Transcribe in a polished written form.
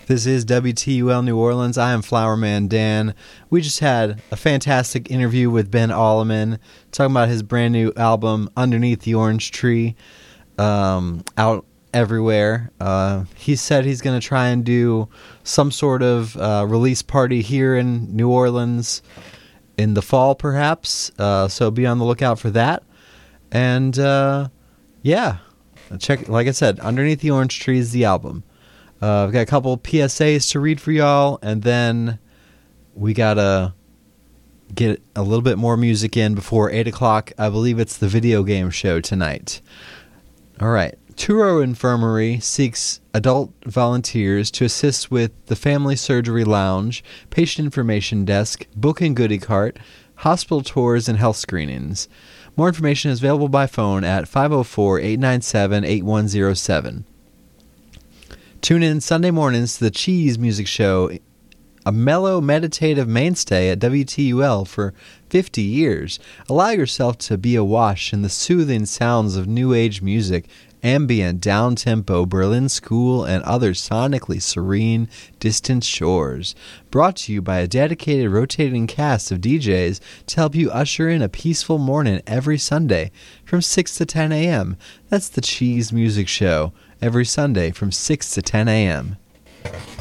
This is WTUL New Orleans. I am Flowerman Dan. We just had a fantastic interview with Ben Alleman talking about his brand new album, Underneath the Orange Tree, out everywhere. He said he's going to try and do some sort of release party here in New Orleans in the fall, perhaps. So be on the lookout for that. And yeah, check. Like I said, Underneath the Orange Tree is the album. I've got a couple PSAs to read for y'all, and then we got to get a little bit more music in before 8 o'clock. I believe it's the video game show tonight. All right. Touro Infirmary seeks adult volunteers to assist with the Family Surgery Lounge, patient information desk, book and goodie cart, hospital tours, and health screenings. More information is available by phone at 504-897-8107. Tune in Sunday mornings to the Cheese Music Show, a mellow, meditative mainstay at WTUL for 50 years. Allow yourself to be awash in the soothing sounds of new age music, ambient, down-tempo, Berlin School, and other sonically serene, distant shores. Brought to you by a dedicated rotating cast of DJs to help you usher in a peaceful morning every Sunday from 6 to 10 a.m. That's the Cheese Music Show, every Sunday from 6 to 10 a.m.